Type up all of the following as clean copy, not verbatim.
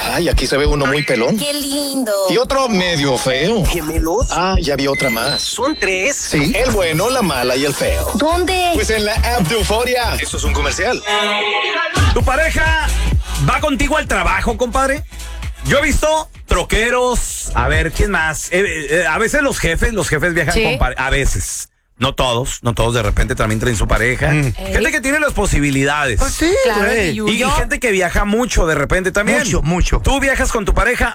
Ay, aquí se ve uno muy pelón. ¡Qué lindo! Y otro medio feo. ¿Gemelos? Ah, ya vi otra más. ¿Son 3? Sí, el bueno, la mala y el feo. ¿Dónde? Pues en la app de Euforia. Esto es un comercial. ¿Tu pareja va contigo al trabajo, compadre? Yo he visto troqueros, a ver, ¿quién más? A veces los jefes viajan ¿Sí? a veces. No todos de repente también traen su pareja. Gente que tiene las posibilidades. Pues sí, Claro, güey. y Y gente que viaja mucho de repente también. Mucho. Tú viajas con tu pareja,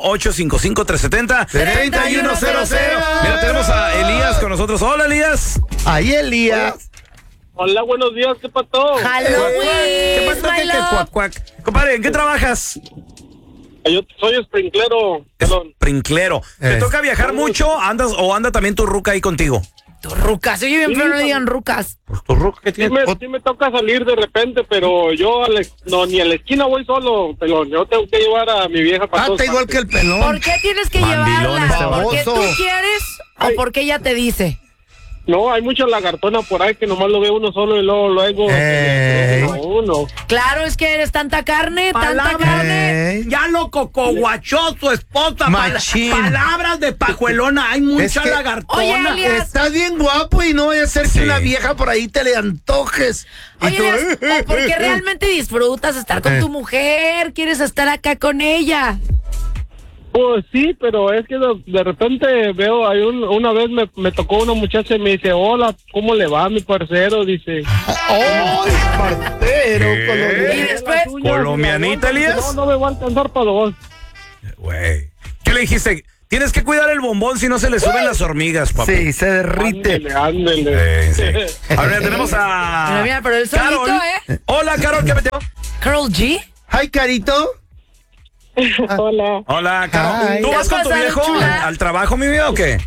1-855-370-3100. Mira, tenemos a Elías con nosotros. Hola, Elías. Ahí, Elías. Hola, buenos días, ¿qué pasó? Halloween. ¿Qué pasó? my ¿Qué love. cuac, cuac? Compadre, ¿en qué trabajas? Yo soy sprinklero, perdón. Sprinklero. ¿Te toca viajar mucho? ¿Anda también tu ruca ahí contigo? Tus rucas. Oye, bien, pero no le digan rucas. Pues tu ruca, ¿qué Sí me toca salir de repente, pero yo ni a la esquina voy solo, pelón. Yo tengo que llevar a mi vieja para todas Está igual que partes. el pelón. ¿Por qué tienes que Mandilón llevarla? este ¿Porque tú baboso. quieres o porque ella te dice? No, hay mucha lagartona por ahí que nomás lo ve uno solo y luego uno. Claro, es que eres tanta carne, tanta carne. Ya lo cocoguachó su esposa. Machín. Palabras de pajuelona. Hay mucha Es que- lagartona. Oye, Elias. Estás bien guapo y no vaya a ser Sí. que una vieja por ahí te le antojes. Y Oye, tú, Elias, ¿o porque realmente disfrutas estar con tu mujer? ¿Quieres estar acá con ella? Pues sí, pero es que de repente veo, una vez me tocó una muchacha y me dice, hola, ¿cómo le va, mi parcero? Dice, ¡ay, partero! Y después, ¿Colombianita, Elías? No me va a alcanzar para dos. Güey. ¿Qué le dijiste? Tienes que cuidar el bombón si no se le suben las hormigas, papi. Sí, se derrite. Ándele. Sí. Ahora tenemos a... Mira, pero él solito, Carol. Hola, Carol, ¿qué metió? Carol G. Ay, Carito. Hola. Hola, Carol. Ay. ¿Tú vas con tu ¿Qué ha viejo pasado, chula? al trabajo, mi vida, o qué?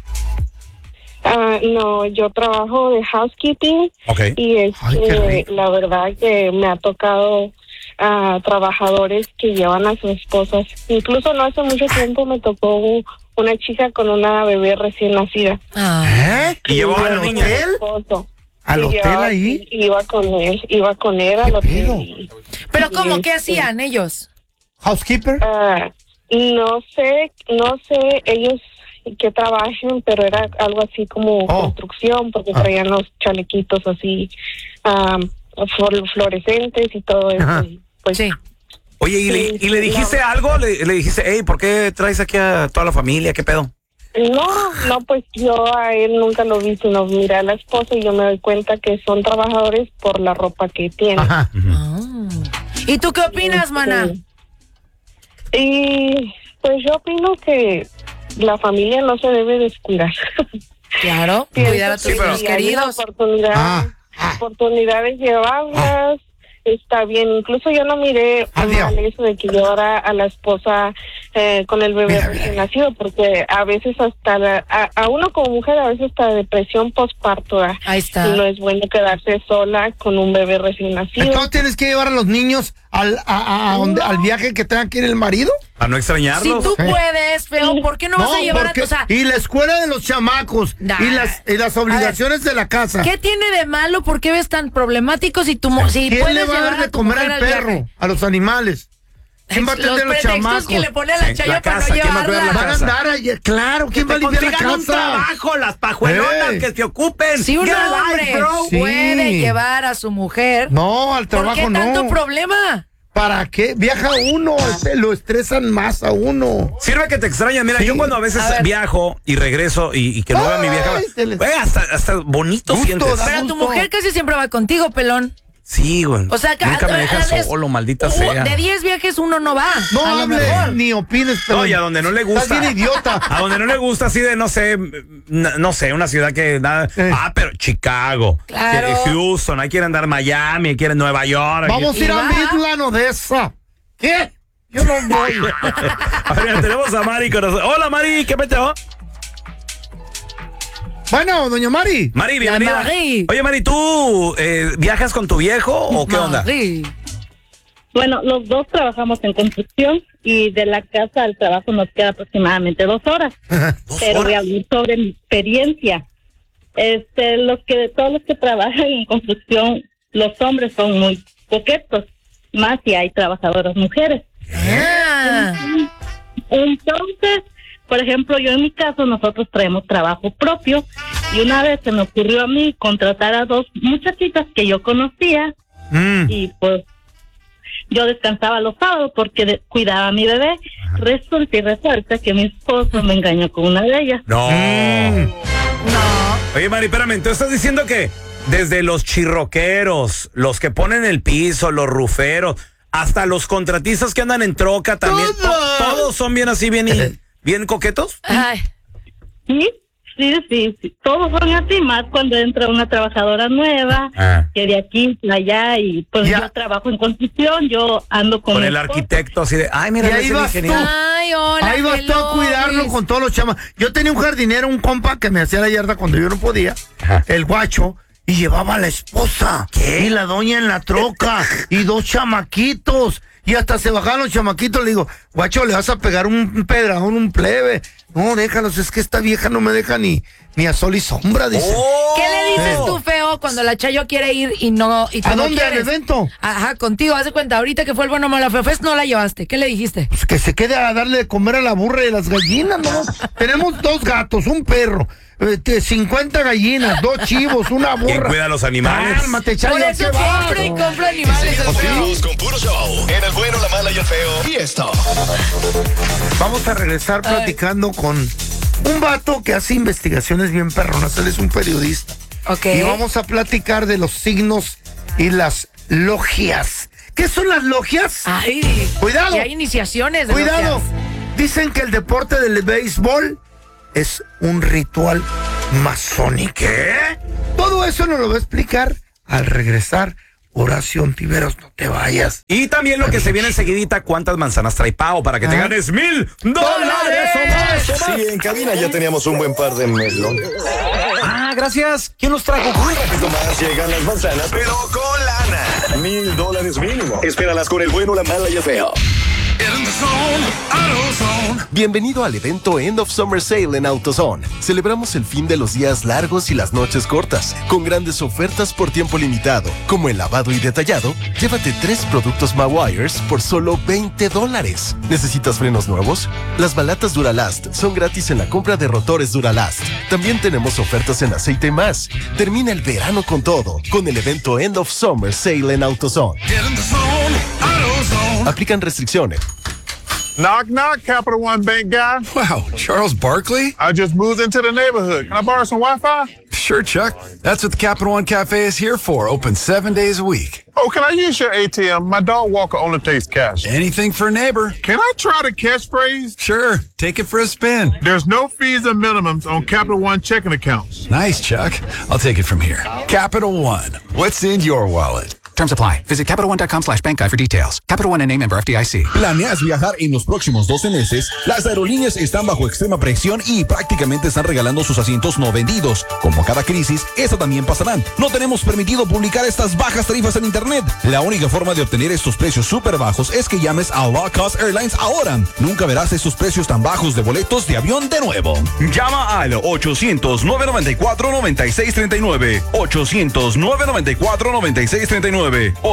No, yo trabajo de housekeeping Ok. y Ay, qué rico. la verdad que me ha tocado a trabajadores que llevan a sus esposas. Incluso no hace mucho tiempo me tocó una chica con una bebé recién nacida. Ah. ¿Y llevó a la ¿Al niña? hotel? Esposo. ¿Al Sí, hotel llevaba- ahí? Iba con él al ¿Qué pedo? hotel. Pero ¿cómo? ¿Qué hacían ellos? ¿Housekeeper? No sé ellos que trabajen, pero era algo así como construcción, porque traían los chalequitos así fluorescentes y todo eso. Ajá. Y, pues, Sí. Oye, ¿y le dijiste algo? ¿Le dijiste, hey, ¿por qué traes aquí a toda la familia? ¿Qué pedo? No, pues yo a él nunca lo vi, sino miré a la esposa y yo me doy cuenta que son trabajadores por la ropa que tienen. Ajá. ¿Y tú qué opinas, mana? Y pues yo opino que la familia no se debe descuidar. Claro, Pienso cuidar a tus que hijos si hay una queridos. oportunidad de llevarlas, está bien. Incluso yo no miré mal eso de que llevara a la esposa con el bebé recién nacido, porque a veces hasta a uno como mujer a veces hasta depresión postparto. Ahí está. No es bueno quedarse sola con un bebé recién nacido. Entonces tienes que llevar a los niños al viaje que tenga que ir el marido. Para no Si extrañarlos. tú puedes, feo, ¿por qué no vas a llevar a tu... porque- O sea, y la escuela de los chamacos Nah. y las obligaciones de la casa. ¿qué tiene de malo? ¿Por qué ves tan problemático si tu si ¿Quién puedes le va a llevar dar de a tu comer mujer al al perro? viaje? A los animales. ¿Quién va a atender a los pretextos chamacos? que le pone a la Sí, Chayo la para casa, no ¿quién va a cuidar la llevarla? Van a andar allí, claro, ¿quién va a limpiar la consigan un casa? trabajo, las pajuelonas Ey. que se ocupen. Si un Get a hombre life, bro. Sí. puede llevar a su mujer, No, al ¿por trabajo qué no. tanto problema? ¿Para qué? Viaja uno, lo estresan más a uno. Sirve que te extraña. Mira, Sí. yo cuando a veces A ver. viajo y regreso y que no vea a mi vieja, Ay, se les- güey, hasta bonito Gusto, sientes. da Pero tu gusto. mujer casi siempre va contigo, pelón. Sí, güey. O sea, nunca me deja a- solo, maldita de sea. 10 viajes uno no va. No a lo hables mejor. ni opines, pero No, y a donde no le gusta. Estás bien idiota. A donde no le gusta, así de, no sé, una ciudad que nada. Pero Chicago. Claro. Houston, hay que andar Miami, hay que ir a Nueva York. Vamos a ir Y a va. Midland, Odessa. ¿Qué? Yo no voy. A ver, tenemos a Mari con nosotros. Hola, Mari, ¿qué peteo? Bueno, doña Mari. Mari, bienvenida. Mari. Oye, Mari, ¿tú viajas con tu viejo o qué onda? Sí. Bueno, los dos trabajamos en construcción y de la casa al trabajo nos queda aproximadamente 2 horas. Pero voy a hablar sobre mi experiencia. Todos los que trabajan en construcción, los hombres son muy coquetos, más si hay trabajadoras mujeres. Ah. Entonces, por ejemplo, yo en mi caso, nosotros traemos trabajo propio y una vez se me ocurrió a mí contratar a 2 muchachitas que yo conocía y pues yo descansaba los sábados porque cuidaba a mi bebé. Resulta que mi esposo me engañó con una de ellas. No. Oye, Mari, espérame, entonces estás diciendo que desde los chirroqueros, los que ponen el piso, los ruferos, hasta los contratistas que andan en troca también, todos son bien así, bien coquetos. Ay. Sí. Todos son así, más cuando entra una trabajadora nueva, que de aquí a allá, y pues yo trabajo en construcción, yo ando con el arquitecto así de, ay, mira, y ahí vas tú. Ay, hola, ahí vas tú a cuidarlo con todos los chamas. Yo tenía un jardinero, un compa que me hacía la yarda cuando yo no podía, el guacho, y llevaba a la esposa. ¿Qué? Y la doña en la troca, y 2 chamaquitos. Y hasta se bajaron los chamaquitos. Le digo, guacho, le vas a pegar un pedradón, un plebe. No, déjalos, es que esta vieja no me deja ni a sol y sombra, dice. ¿Qué le dices tú, feo, cuando la Chayo quiere ir y no y tú ¿A no dónde? quieres? ¿Al evento? Ajá, contigo, haz de cuenta, ahorita que fue el Bueno Malo Feo Fest, no la llevaste. ¿Qué le dijiste? Pues que se quede a darle de comer a la burra y a las gallinas, ¿no? Tenemos 2 gatos, un perro, 50 gallinas, 2 chivos, una burra. ¿Quién cuida a los animales? Cálmate, Chayo, Por eso ¿qué va? compro y compro animales. Seguimos con puro show en El Bueno, la Mala y el Feo. Y esto. Vamos a regresar platicando con un vato que hace investigaciones bien perronas. Él es un periodista. Ok. Y vamos a platicar de los signos y las logias. ¿Qué son las logias? Ay, Cuidado. Y hay iniciaciones de Cuidado. logias. Dicen que el deporte del béisbol es un ritual masónico. ¿Qué? Todo eso nos lo va a explicar al regresar Horacio Ontiveros. No te vayas. Y también lo que se viene enseguidita, ¿cuántas manzanas trae Pao para que te ganes $1,000 o más? Sí, en cabina ya teníamos un buen par de melones. Ah, gracias. ¿Quién los trajo? Muy rápido más llegan las manzanas, pero con lana. $1,000 mínimo. Espéralas con El Bueno, la Mala y el Feo. Bienvenido al evento End of Summer Sale en AutoZone. Celebramos el fin de los días largos y las noches cortas, con grandes ofertas por tiempo limitado, como el lavado y detallado. Llévate 3 productos Mawires por solo $20. ¿Necesitas frenos nuevos? Las balatas Duralast son gratis en la compra de rotores Duralast. También tenemos ofertas en aceite más. Termina el verano con todo, con el evento End of Summer Sale en AutoZone. Aplican restricciones. Knock, knock, Capital One Bank guy. Wow, Charles Barkley? I just moved into the neighborhood. Can I borrow some Wi-Fi? Sure, Chuck. That's what the Capital One Cafe is here for. Open 7 days a week. Oh, can I use your ATM? My dog Walker only takes cash. Anything for a neighbor. Can I try the catchphrase? Sure, take it for a spin. There's no fees and minimums on Capital One checking accounts. Nice, Chuck. I'll take it from here. Capital One. What's in your wallet? Terms apply. Visit CapitalOne.com/bankguide for details. Capital One NA, member FDIC. ¿Planeas viajar en los próximos 12 meses? Las aerolíneas están bajo extrema presión y prácticamente están regalando sus asientos no vendidos. Como cada crisis, esta también pasará. No tenemos permitido publicar estas bajas tarifas en internet. La única forma de obtener estos precios súper bajos es que llames a Low Cost Airlines ahora. Nunca verás estos precios tan bajos de boletos de avión de nuevo. Llama al 800-994-9639. 800-994-9639.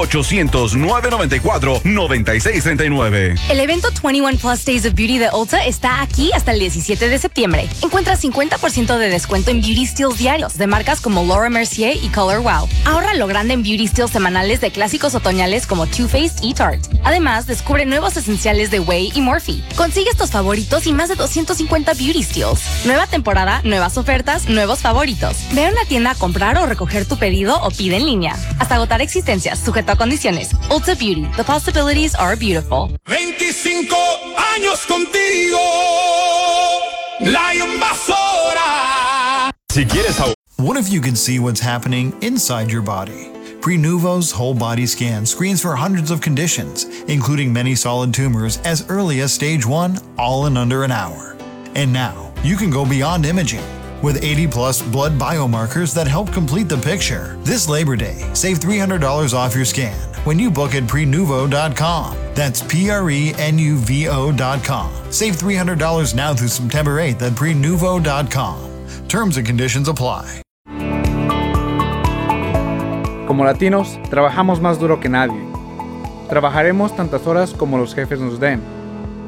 800-994-9639. El evento 21 Plus Days of Beauty de Ulta está aquí hasta el 17 de septiembre. Encuentra 50% de descuento en beauty steals diarios de marcas como Laura Mercier y Color Wow. Ahorra lo grande en beauty steals semanales de clásicos otoñales como Too Faced y Tarte. Además, descubre nuevos esenciales de Way y Morphe. Consigue estos favoritos y más de 250 beauty steals. Nueva temporada, nuevas ofertas, nuevos favoritos. Ve a una tienda a comprar o recoger tu pedido o pide en línea. Hasta agotar existencias. Sujeto a condiciones. Ulta Beauty. The possibilities are beautiful. 25 años contigo. La Invasora. Si quieres What if you could see what's happening inside your body? Prenuvo's whole body scan screens for hundreds of conditions, including many solid tumors as early as stage 1, all in under an hour. And now, you can go beyond imaging. With 80-plus blood biomarkers that help complete the picture. This Labor Day, save $300 off your scan when you book at Prenuvo.com. That's Prenuvo.com. Save $300 now through September 8th at Prenuvo.com. Terms and conditions apply. Como latinos, trabajamos más duro que nadie. Trabajaremos tantas horas como los jefes nos den.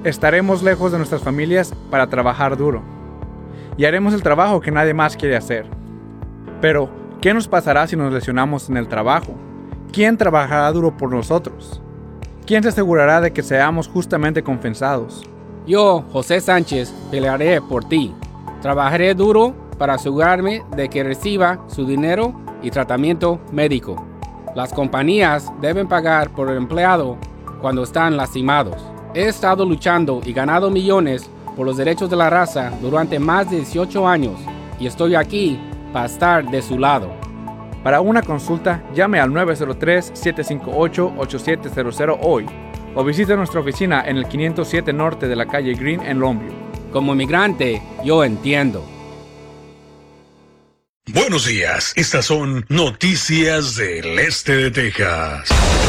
estaremos lejos de nuestras familias para trabajar duro. Y haremos el trabajo que nadie más quiere hacer. Pero, ¿qué nos pasará si nos lesionamos en el trabajo? ¿Quién trabajará duro por nosotros? ¿Quién se asegurará de que seamos justamente compensados? Yo, José Sánchez, pelearé por ti. Trabajaré duro para asegurarme de que reciba su dinero y tratamiento médico. Las compañías deben pagar por el empleado cuando están lastimados. He estado luchando y ganado millones por los derechos de la raza durante más de 18 años y estoy aquí para estar de su lado. Para una consulta, llame al 903-758-8700 hoy o visite nuestra oficina en el 507 Norte de la calle Green en Longview. Como inmigrante, yo entiendo. Buenos días, estas son noticias del este de Texas.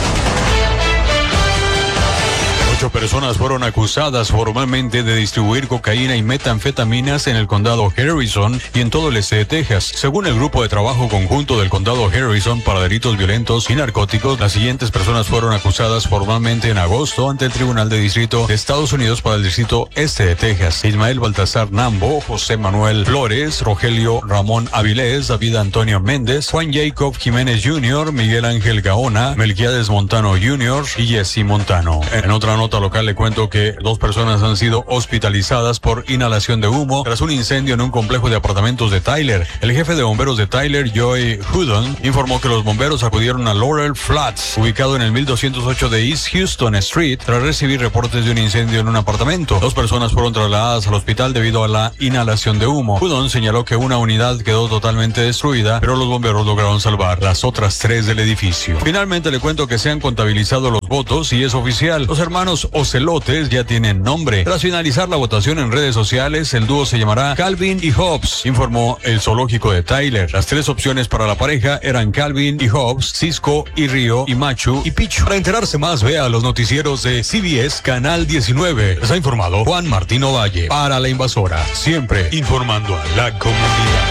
8 personas fueron acusadas formalmente de distribuir cocaína y metanfetaminas en el condado Harrison y en todo el este de Texas. Según el grupo de trabajo conjunto del condado Harrison para delitos violentos y narcóticos, las siguientes personas fueron acusadas formalmente en agosto ante el Tribunal de Distrito de Estados Unidos para el Distrito Este de Texas. Ismael Baltasar Nambo, José Manuel Flores, Rogelio Ramón Avilés, David Antonio Méndez, Juan Jacob Jiménez Jr., Miguel Ángel Gaona, Melquiades Montano Jr. y Jesse Montano. En otra nota local le cuento que 2 personas han sido hospitalizadas por inhalación de humo tras un incendio en un complejo de apartamentos de Tyler. El jefe de bomberos de Tyler, Joey Hudon, informó que los bomberos acudieron a Laurel Flats, ubicado en el 1208 de East Houston Street, tras recibir reportes de un incendio en un apartamento. 2 personas fueron trasladadas al hospital debido a la inhalación de humo. Hudon señaló que una unidad quedó totalmente destruida, pero los bomberos lograron salvar las otras 3 del edificio. Finalmente le cuento que se han contabilizado los votos y es oficial. Los hermanos Ocelotes ya tienen nombre. Tras finalizar la votación en redes sociales, el dúo se llamará Calvin y Hobbes, informó el zoológico de Tyler. Las 3 opciones para la pareja eran Calvin y Hobbes, Cisco y Río y Machu y Pichu. Para enterarse más, vea los noticieros de CBS Canal 19. Les ha informado Juan Martín Ovalle para La Invasora, siempre informando a la comunidad.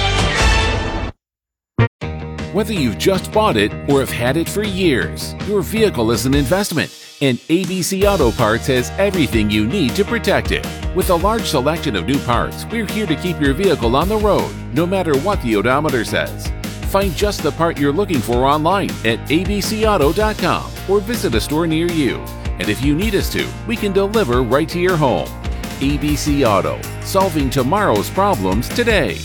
Whether you've just bought it or have had it for years, your vehicle is an investment, and ABC Auto Parts has everything you need to protect it. With a large selection of new parts, we're here to keep your vehicle on the road, no matter what the odometer says. Find just the part you're looking for online at abcauto.com or visit a store near you. And if you need us to, we can deliver right to your home. ABC Auto, solving tomorrow's problems today.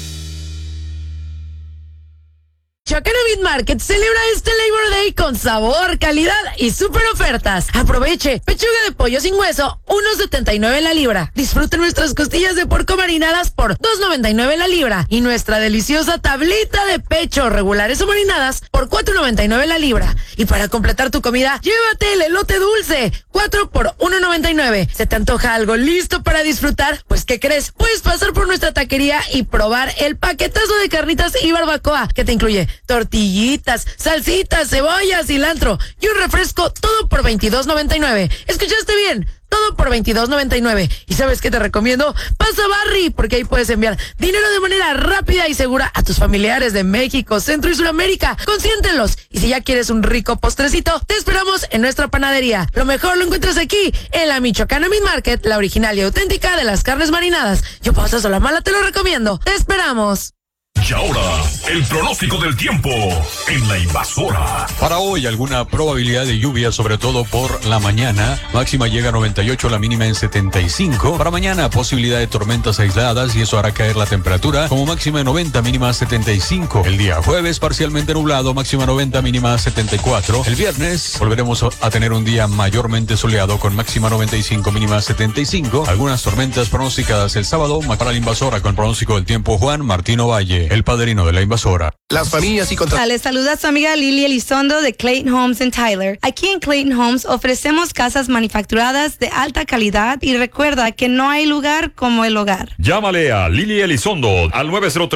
Chocano Meat Market celebra este Labor Day con sabor, calidad y super ofertas. Aproveche, pechuga de pollo sin hueso, $1.79 la libra. Disfrute nuestras costillas de puerco marinadas por $2.99 la libra. Y nuestra deliciosa tablita de pecho, regulares o marinadas, por $4.99 la libra. Y para completar tu comida, llévate el elote dulce, 4 por $1.99. ¿Se te antoja algo listo para disfrutar? Pues, ¿qué crees? Puedes pasar por nuestra taquería y probar el paquetazo de carnitas y barbacoa, que te incluye tortillitas, salsitas, cebolla, cilantro y un refresco, todo por $22.99. ¿Escuchaste bien? Todo por $22.99. ¿Y sabes qué te recomiendo? Pasa Barry, porque ahí puedes enviar dinero de manera rápida y segura a tus familiares de México, Centro y Sudamérica. Consiéntelos. Y si ya quieres un rico postrecito, te esperamos en nuestra panadería. Lo mejor lo encuentras aquí, en la Michoacana Meat Market, la original y auténtica de las carnes marinadas. Yo, Pausa Solamala, te lo recomiendo. Te esperamos. Y ahora, el pronóstico del tiempo en La Invasora. Para hoy, alguna probabilidad de lluvia, sobre todo por la mañana. Máxima llega a 98, la mínima en 75. Para mañana, posibilidad de tormentas aisladas y eso hará caer la temperatura. Como máxima en 90, mínima 75. El día jueves, parcialmente nublado, máxima 90, mínima 74. El viernes, volveremos a tener un día mayormente soleado con máxima 95, mínima 75. Algunas tormentas pronosticadas el sábado. Para La Invasora, con pronóstico del tiempo, Juan Martín Ovalle, el padrino de La Invasora. Las familias y Les saluda su amiga Lili Elizondo de Clayton Homes en Tyler. Aquí en Clayton Homes ofrecemos casas manufacturadas de alta calidad y recuerda que no hay lugar como el hogar. Llámale a Lili Elizondo al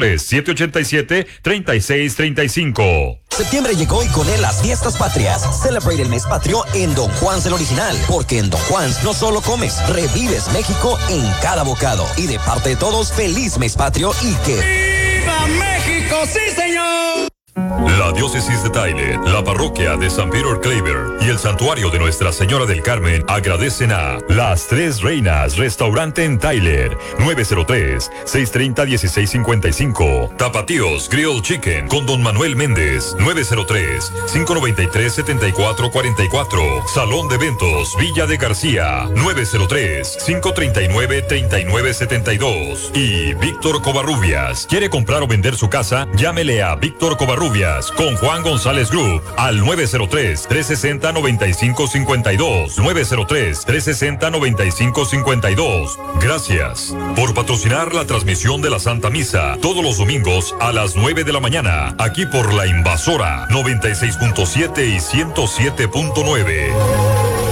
903-787-3635. Septiembre llegó y con él las fiestas patrias. Celebrate el mes patrio en Don Juan's el original, porque en Don Juan's no solo comes, revives México en cada bocado. Y de parte de todos, feliz mes patrio y que... ¡Viva México, sí señor! La diócesis de Tyler, la parroquia de San Peter Claver y el santuario de Nuestra Señora del Carmen agradecen a Las Tres Reinas Restaurante en Tyler, 903-630-1655. Tapatíos Grill Chicken con Don Manuel Méndez, 903-593-7444. Salón de Eventos Villa de García, 903-539-3972. Y Víctor Covarrubias. ¿Quiere comprar o vender su casa? Llámele a Víctor Covarrubias con Juan González Group al 903-360-9552. 903-360-9552. Gracias por patrocinar la transmisión de la Santa Misa todos los domingos a las 9 de la mañana, aquí por La Invasora 96.7 y 107.9.